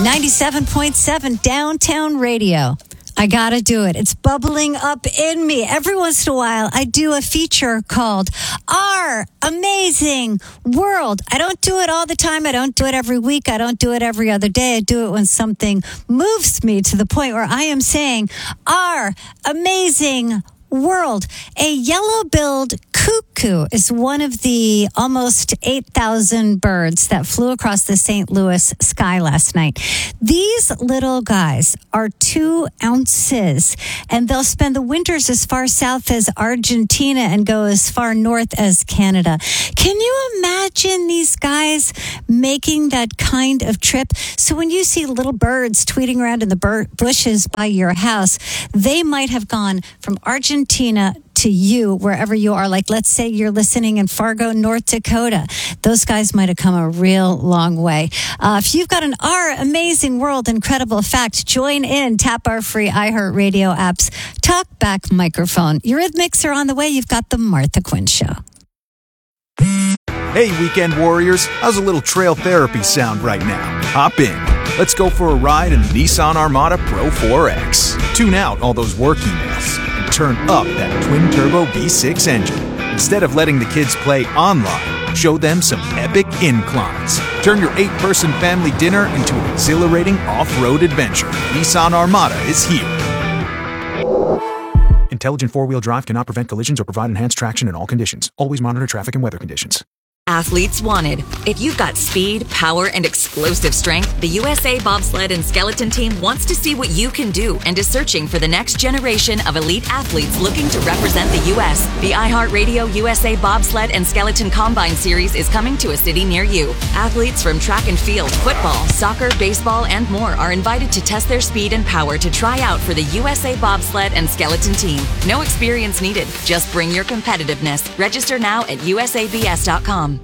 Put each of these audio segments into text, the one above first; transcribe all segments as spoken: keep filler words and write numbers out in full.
ninety-seven point seven Downtown Radio. I gotta do it. It's bubbling up in me. Every once in a while, I do a feature called Our Amazing World. I don't do it all the time. I don't do it every week. I don't do it every other day. I do it when something moves me to the point where I am saying, Our Amazing World. A yellow-billed cuckoo is one of the almost eight thousand birds that flew across the Saint Louis sky last night. These little guys are two ounces, and they'll spend the winters as far south as Argentina and go as far north as Canada. Can you imagine these guys making that kind of trip? So when you see little birds tweeting around in the bur- bushes by your house, they might have gone from Argentina to you, wherever you are. Like, let's say you're listening in Fargo, North Dakota. Those guys might have come a real long way. Uh, if you've got an Our Amazing World incredible fact, join in. Tap our free iHeartRadio app's Talkback microphone. Eurythmics are on the way. You've got the Martha Quinn Show. Hey, weekend warriors. How's a little trail therapy sound right now? Hop in. Let's go for a ride in the Nissan Armada Pro four X. Tune out all those work emails and turn up that twin-turbo V six engine. Instead of letting the kids play online, show them some epic inclines. Turn your eight-person family dinner into an exhilarating off-road adventure. Nissan Armada is here. Intelligent four-wheel drive cannot prevent collisions or provide enhanced traction in all conditions. Always monitor traffic and weather conditions. Athletes wanted. If you've got speed, power, and explosive strength, the U S A Bobsled and Skeleton Team wants to see what you can do and is searching for the next generation of elite athletes looking to represent the U S The iHeartRadio U S A Bobsled and Skeleton Combine Series is coming to a city near you. Athletes from track and field, football, soccer, baseball, and more are invited to test their speed and power to try out for the U S A Bobsled and Skeleton Team. No experience needed. Just bring your competitiveness. Register now at U S A B S dot com.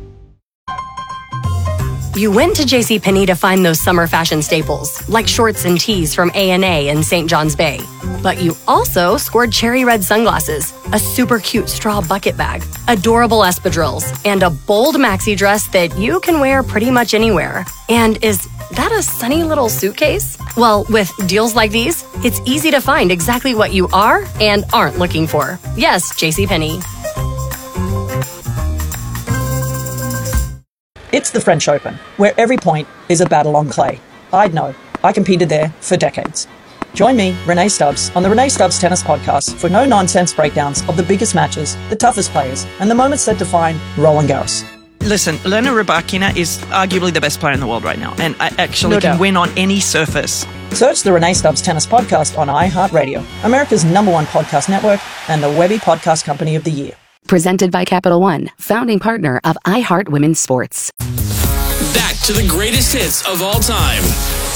You went to JCPenney to find those summer fashion staples, like shorts and tees from A and A in Saint John's Bay. But you also scored cherry red sunglasses, a super cute straw bucket bag, adorable espadrilles, and a bold maxi dress that you can wear pretty much anywhere. And is that a sunny little suitcase? Well, with deals like these, it's easy to find exactly what you are and aren't looking for. Yes, JCPenney. It's the French Open, where every point is a battle on clay. I'd know. I competed there for decades. Join me, Renee Stubbs, on the Renee Stubbs Tennis Podcast for no-nonsense breakdowns of the biggest matches, the toughest players, and the moments that define Roland Garros. Listen, Elena Rybakina is arguably the best player in the world right now, and I actually No can doubt. win on any surface. Search the Renee Stubbs Tennis Podcast on iHeartRadio, America's number one podcast network, and the Webby Podcast Company of the Year. Presented by Capital One, founding partner of iHeart Women's Sports. Back to the greatest hits of all time.